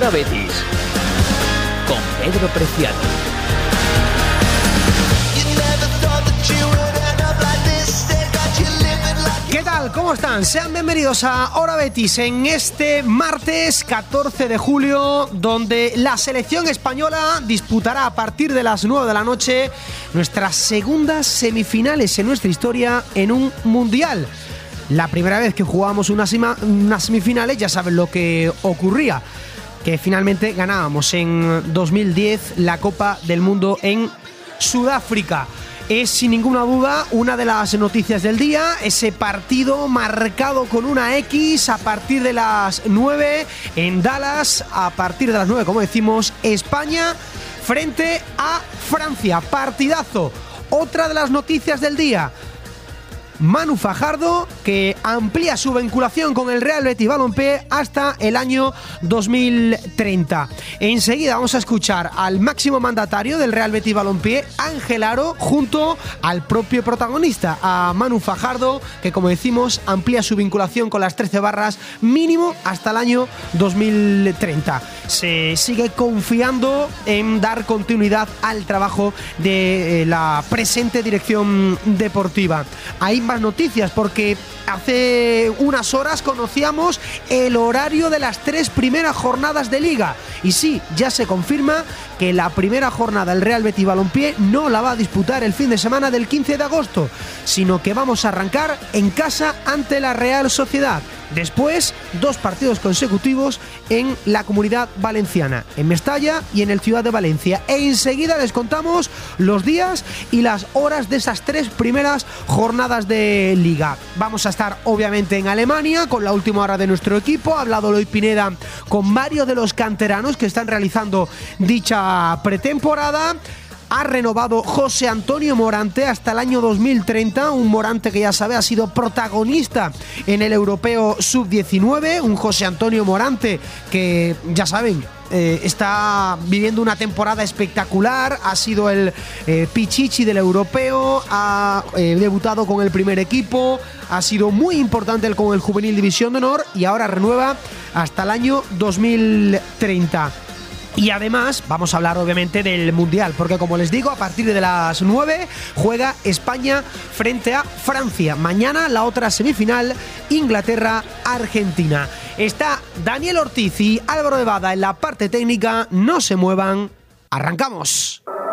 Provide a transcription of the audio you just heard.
Hora Betis con Pedro Preciado. ¿Qué tal? ¿Cómo están? Sean bienvenidos a Hora Betis en este martes 14 de julio, donde la selección española disputará a partir de las 9 de la noche nuestras segundas semifinales en nuestra historia en un mundial. La primera vez que jugábamos unas semifinales, ya saben lo que ocurría, que finalmente ganábamos en 2010 la Copa del Mundo en Sudáfrica. Es sin ninguna duda una de las noticias del día, ese partido marcado con una X a partir de las 9 en Dallas, a partir de las 9, como decimos, España frente a Francia. Partidazo. Otra de las noticias del día, Manu Fajardo, que amplía su vinculación con el Real Betis Balompié hasta el año 2030. Enseguida vamos a escuchar al máximo mandatario del Real Betis Balompié, Ángel Aro, junto al propio protagonista, a Manu Fajardo, que como decimos amplía su vinculación con las 13 barras mínimo hasta el año 2030. Se sigue confiando en dar continuidad al trabajo de la presente dirección deportiva. Hay más noticias porque hace unas horas conocíamos el horario de las 3 primeras jornadas de Liga. Y sí, ya se confirma que la primera jornada el Real Betis Balompié no la va a disputar el fin de semana del 15 de agosto, sino que vamos a arrancar en casa ante la Real Sociedad. Después, 2 partidos consecutivos en la Comunidad Valenciana, en Mestalla y en el Ciudad de Valencia. E enseguida les contamos los días y las horas de esas 3 primeras jornadas de Liga. Vamos a estar obviamente en Alemania con la última hora de nuestro equipo. Ha hablado Eloy Pineda con varios de los canteranos que están realizando dicha pretemporada. Ha renovado José Antonio Morante hasta el año 2030, un Morante que ya sabe ha sido protagonista en el Europeo Sub-19, un José Antonio Morante que ya saben está viviendo una temporada espectacular, ha sido el Pichichi del Europeo, ha debutado con el primer equipo, ha sido muy importante con el Juvenil División de Honor y ahora renueva hasta el año 2030. Y además vamos a hablar obviamente del Mundial, porque como les digo, a partir de las 9 juega España frente a Francia. Mañana la otra semifinal, Inglaterra-Argentina. Está Daniel Ortiz y Álvaro de Bada en la parte técnica. No se muevan, arrancamos.